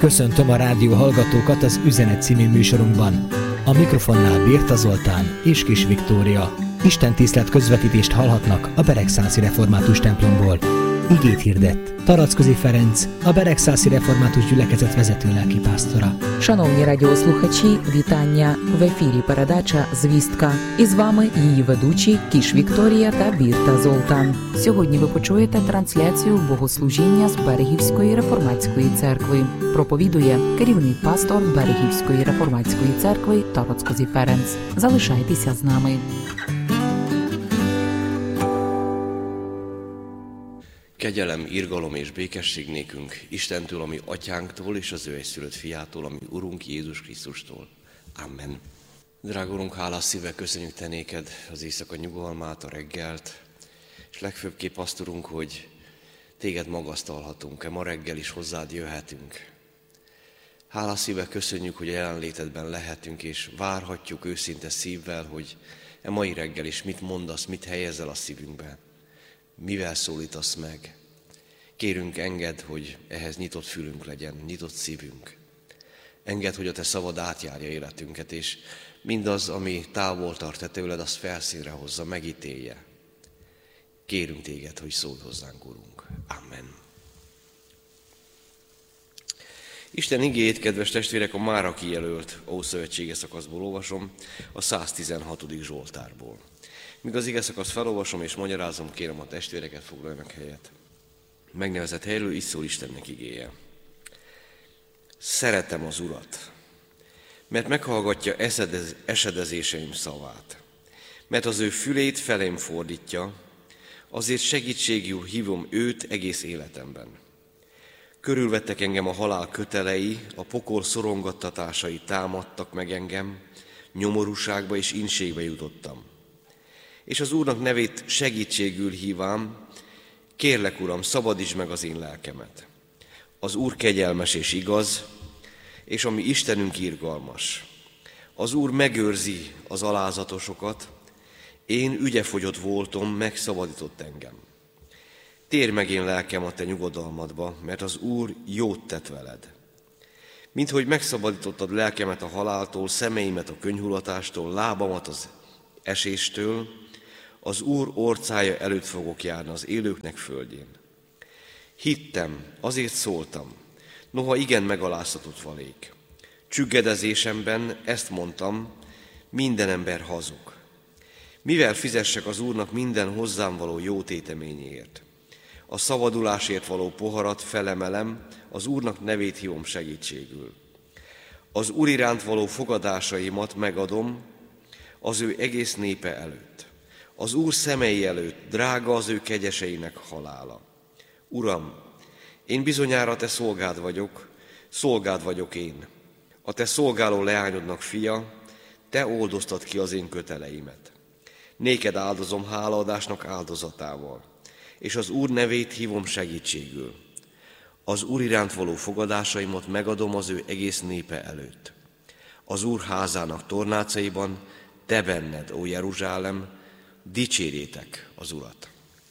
Köszöntöm a rádió hallgatókat az Üzenet című műsorunkban. A mikrofonnál Birta Zoltán és Kis Viktória. Istentisztelet közvetítést hallhatnak a Beregszászi Református templomból. Igét hirdett Tarackozi Ferenc, a Beregszászi Református gyülekezet vezető lelkipásztora. Шановні радіослухачі, вітання! В ефірі передача «Звістка». І з вами її ведучі Кіш Вікторія та Бірта Золтан. Сьогодні ви почуєте трансляцію богослужіння з Берегівської Реформатської церкви. Проповідує керівний пастор Берегівської Реформатської церкви Тарацkozi Ferenc. Залишайтеся з нами. Kegyelem, irgalom és békesség nékünk Istentől, ami atyánktól, és az ő egyszülött fiától, ami Urunk Jézus Krisztustól. Amen. Drága Urunk, hálás szívvel köszönjük Te néked az éjszaka nyugalmát, a reggelt, és legfőbbképp azt, Urunk, hogy Téged magasztalhatunk, ma reggel is hozzád jöhetünk. Hálás szívvel köszönjük, hogy a jelenlétedben lehetünk, és várhatjuk őszinte szívvel, hogy mai reggel is mit mondasz, mit helyezel a szívünkbe. Mivel szólítasz meg? Kérünk, engedd, hogy ehhez nyitott fülünk legyen, nyitott szívünk. Engedd, hogy a Te szavad átjárja életünket, és mindaz, ami távol tart Te tőled, azt felszínre hozza, megítélje. Kérünk Téged, hogy szóld hozzánk, Urunk. Amen. Isten igéjét, kedves testvérek, a mára kijelölt ószövetségi szakaszból olvasom, a 116. Zsoltárból. Míg az igeszakaszt felolvasom és magyarázom, kérem a testvéreket, foglaljanak helyet. Megnevezett helyről így szól Istennek igéje. Szeretem az Urat, mert meghallgatja esedezéseim szavát, mert az ő fülét felém fordítja, azért segítségül hívom őt egész életemben. Körülvettek engem a halál kötelei, a pokol szorongattatásai támadtak meg engem, nyomorúságba és ínségbe jutottam. És az Úrnak nevét segítségül hívám, kérlek, Uram, szabadítsd meg az én lelkemet. Az Úr kegyelmes és igaz, és a mi Istenünk irgalmas. Az Úr megőrzi az alázatosokat, én ügyefogyott voltam, megszabadított engem. Térj meg én lelkem a te nyugodalmadba, mert az Úr jót tett veled. Minthogy megszabadítottad lelkemet a haláltól, szemeimet a könyhulatástól, lábamat az eséstől, az Úr orcája előtt fogok járni az élőknek földjén. Hittem, azért szóltam, noha igen megaláztatott valék. Csüggedezésemben ezt mondtam, minden ember hazug. Mivel fizessek az Úrnak minden hozzám való jó téteményéért? A szabadulásért való poharat felemelem, az Úrnak nevét hívom segítségül. Az Úr iránt való fogadásaimat megadom az ő egész népe előtt. Az Úr szemei előtt drága az ő kegyeseinek halála. Uram, én bizonyára te szolgád vagyok én. A te szolgáló leányodnak fia, te oldoztad ki az én köteleimet. Néked áldozom hálaadásnak áldozatával, és az Úr nevét hívom segítségül. Az Úr iránt való fogadásaimat megadom az ő egész népe előtt. Az Úr házának tornácaiban, te benned, ó Jeruzsálem, dicsérjétek az Urat.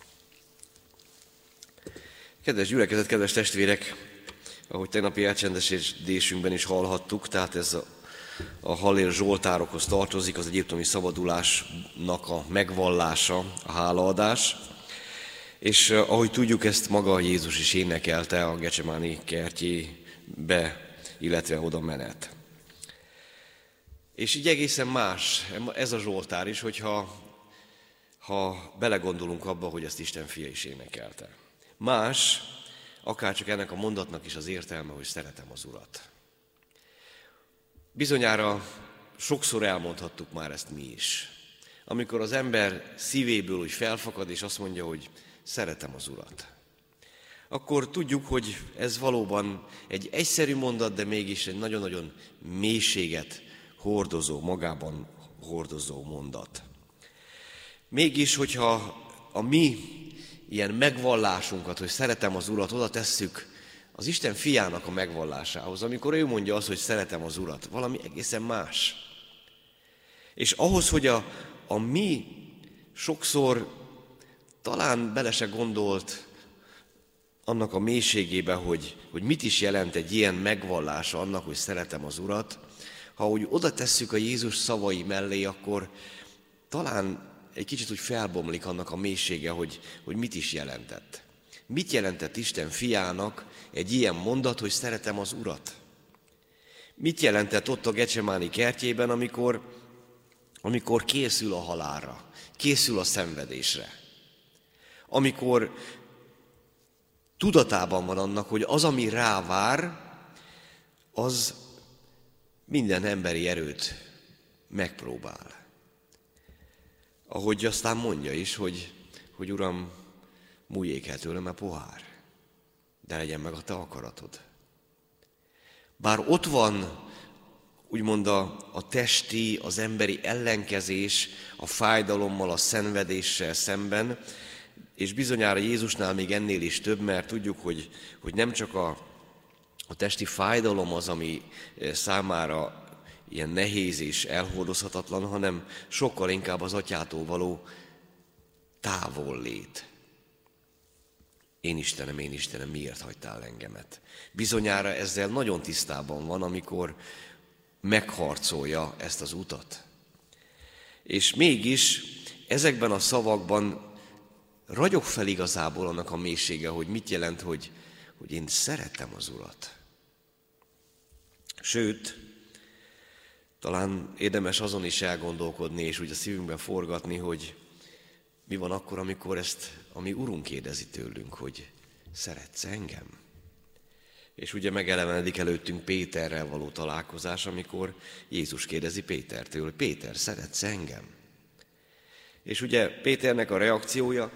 Kedves gyülekezet, kedves testvérek, ahogy tegnapi elcsendesedésünkben is hallhattuk, tehát ez a hallél zsoltárokhoz tartozik, az egyiptomi szabadulásnak a megvallása, a hálaadás. És ahogy tudjuk, ezt maga Jézus is énekelte a Gecsemáni kertjébe, illetve oda menet. És így egészen más ez a zsoltár is, hogyha belegondolunk abba, hogy ezt Isten fia is énekelte. Más, akárcsak ennek a mondatnak is az értelme, hogy szeretem az Urat. Bizonyára sokszor elmondhattuk már ezt mi is. Amikor az ember szívéből úgy felfakad, és azt mondja, hogy szeretem az Urat, akkor tudjuk, hogy ez valóban egy egyszerű mondat, de mégis egy nagyon-nagyon mélységet magában hordozó mondat. Mégis, hogyha a mi ilyen megvallásunkat, hogy szeretem az Urat, oda tesszük az Isten fiának a megvallásához, amikor ő mondja azt, hogy szeretem az Urat, valami egészen más. És ahhoz, hogy a mi sokszor talán bele se gondolt annak a mélységébe, hogy mit is jelent egy ilyen megvallása annak, hogy szeretem az Urat, ha úgy oda tesszük a Jézus szavai mellé, akkor talán egy kicsit úgy felbomlik annak a mélysége, hogy mit is jelentett. Mit jelentett Isten fiának egy ilyen mondat, hogy szeretem az Urat? Mit jelentett ott a Gecsemáni kertjében, amikor készül a halálra, készül a szenvedésre? Amikor tudatában van annak, hogy az, ami rávár, az minden emberi erőt megpróbál. Ahogy aztán mondja is, hogy Uram, múljék el tőlem a pohár, de legyen meg a te akaratod. Bár ott van, úgymond a testi, az emberi ellenkezés a fájdalommal, a szenvedéssel szemben, és bizonyára Jézusnál még ennél is több, mert tudjuk, hogy nem csak a testi fájdalom az, ami számára ilyen nehéz és elhordozhatatlan, hanem sokkal inkább az Atyától való távollét. Én Istenem, miért hagytál engemet? Bizonyára ezzel nagyon tisztában van, amikor megharcolja ezt az utat. És mégis ezekben a szavakban ragyog fel igazából annak a mélysége, hogy mit jelent, hogy én szeretem az Urat. Sőt, talán érdemes azon is elgondolkodni, és úgy a szívünkben forgatni, hogy mi van akkor, amikor ezt a mi Urunk kérdezi tőlünk, hogy szeretsz engem? És ugye megelevenedik előttünk Péterrel való találkozás, amikor Jézus kérdezi Pétertől, hogy Péter, szeretsz engem? És ugye Péternek a reakciója,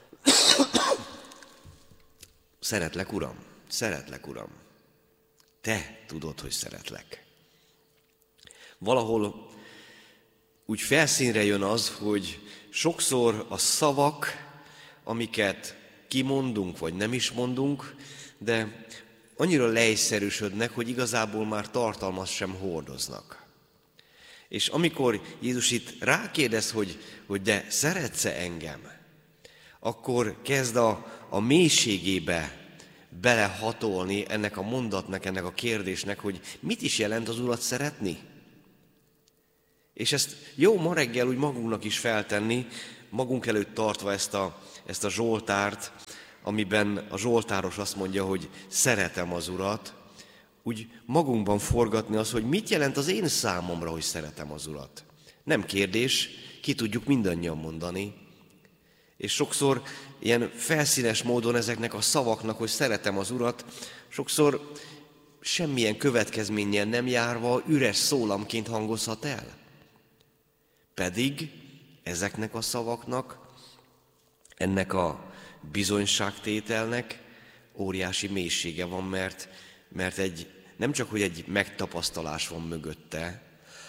szeretlek, Uram, te tudod, hogy szeretlek. Valahol úgy felszínre jön az, hogy sokszor a szavak, amiket kimondunk, vagy nem is mondunk, de annyira leegyszerűsödnek, hogy igazából már tartalmat sem hordoznak. És amikor Jézus itt rákérdez, hogy de szeretsz-e engem, akkor kezd a mélységébe belehatolni ennek a mondatnak, ennek a kérdésnek, hogy mit is jelent az Urat szeretni. És ezt jó ma reggel úgy magunknak is feltenni, magunk előtt tartva ezt a Zsoltárt, amiben a zsoltáros azt mondja, hogy szeretem az Urat, úgy magunkban forgatni az, hogy mit jelent az én számomra, hogy szeretem az Urat. Nem kérdés, ki tudjuk mindannyian mondani. És sokszor ilyen felszínes módon ezeknek a szavaknak, hogy szeretem az Urat, sokszor semmilyen következménnyel nem járva üres szólamként hangozhat el. Pedig ezeknek a szavaknak, ennek a bizonyságtételnek óriási mélysége van, mert nem csak, hogy egy megtapasztalás van mögötte,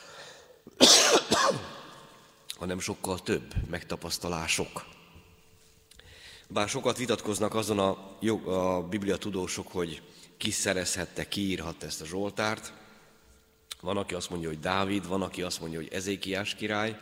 hanem sokkal több megtapasztalások. Bár sokat vitatkoznak azon a bibliatudósok, hogy ki szerezhette, ki írhatta ezt a Zsoltárt. Van, aki azt mondja, hogy Dávid, van, aki azt mondja, hogy Ezékiás király.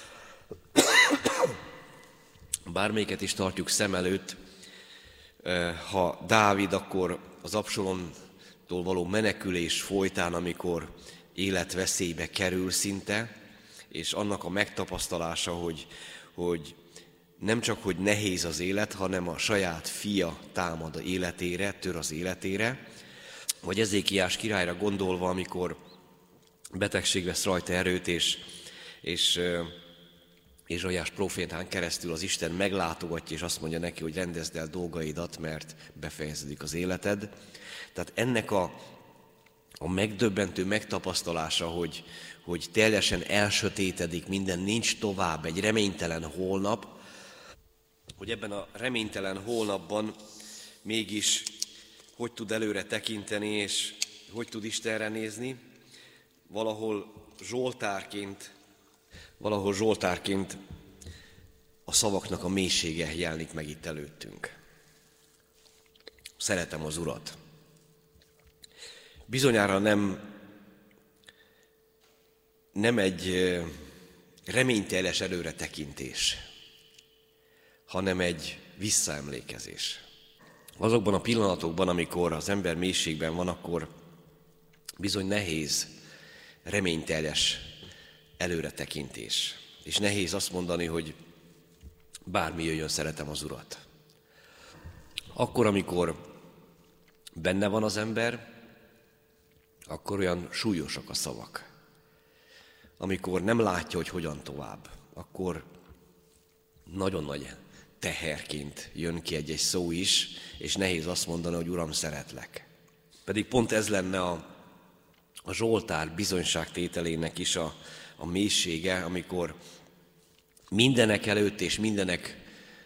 Bármelyiket is tartjuk szem előtt, ha Dávid, akkor az Absalomtól való menekülés folytán, amikor életveszélybe kerül szinte, és annak a megtapasztalása, hogy nem csak, hogy nehéz az élet, hanem a saját fia támad a életére, tör az életére, vagy Ezékiás királyra gondolva, amikor betegség vesz rajta erőt, és Ézsaiás prófétán keresztül az Isten meglátogatja, és azt mondja neki, hogy rendezd el dolgaidat, mert befejeződik az életed. Tehát ennek a megdöbbentő megtapasztalása, hogy teljesen elsötétedik minden, nincs tovább, egy reménytelen holnap, hogy ebben a reménytelen holnapban mégis hogy tud előre tekinteni, és hogy tud Istenre nézni, valahol zsoltárként a szavaknak a mélysége jelenik meg itt előttünk. Szeretem az Urat. Bizonyára nem egy reményteles előretekintés, hanem egy visszaemlékezés. Azokban a pillanatokban, amikor az ember mélységben van, akkor bizony nehéz, reményteljes előretekintés. És nehéz azt mondani, hogy bármi jöjjön, szeretem az Urat. Akkor, amikor benne van az ember, akkor olyan súlyosak a szavak. Amikor nem látja, hogy hogyan tovább, akkor nagyon nagy teherként jön ki egy szó is, és nehéz azt mondani, hogy Uram, szeretlek. Pedig pont ez lenne a Zsoltár bizonyságtételének is a mélysége, amikor mindenek előtt és mindenek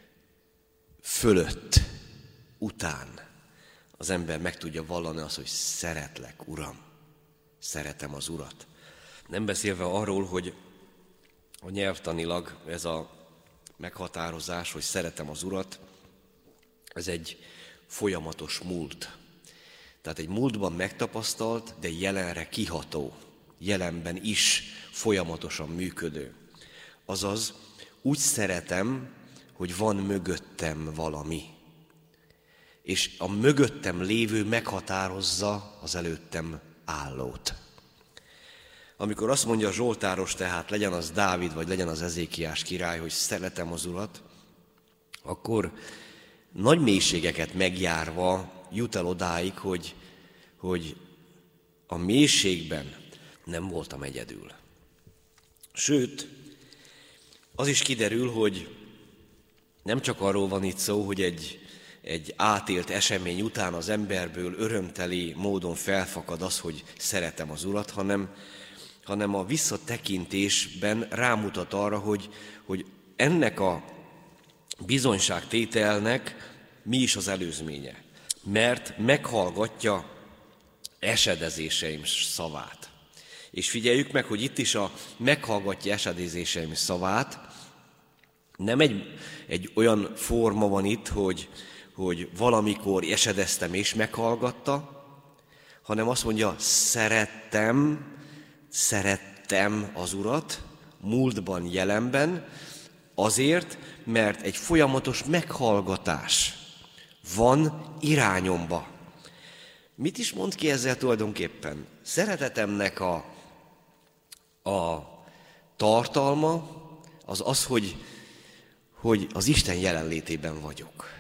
fölött, után az ember meg tudja vallani azt, hogy szeretlek, Uram, szeretem az Urat. Nem beszélve arról, hogy a nyelvtanilag ez a meghatározás, hogy szeretem az Urat, ez egy folyamatos múlt. Tehát egy múltban megtapasztalt, de jelenre kiható, jelenben is folyamatosan működő. Azaz, úgy szeretem, hogy van mögöttem valami. És a mögöttem lévő meghatározza az előttem állót. Amikor azt mondja a zsoltáros, tehát legyen az Dávid, vagy legyen az Ezékiás király, hogy szeretem az Urat, akkor nagy mélységeket megjárva jut el odáig, hogy a mélységben nem voltam egyedül. Sőt, az is kiderül, hogy nem csak arról van itt szó, hogy egy átélt esemény után az emberből örömteli módon felfakad az, hogy szeretem az Urat, hanem a visszatekintésben rámutat arra, hogy ennek a bizonyságtételnek mi is az előzménye. Mert meghallgatja esedezéseim szavát. És figyeljük meg, hogy itt is a meghallgatja esedezéseim szavát, nem egy olyan forma van itt, hogy valamikor esedeztem és meghallgatta, hanem azt mondja, szerettem az Urat, múltban, jelenben, azért, mert egy folyamatos meghallgatás van irányomba. Mit is mond ki ezzel tulajdonképpen? Szeretetemnek a tartalma az, hogy az Isten jelenlétében vagyok.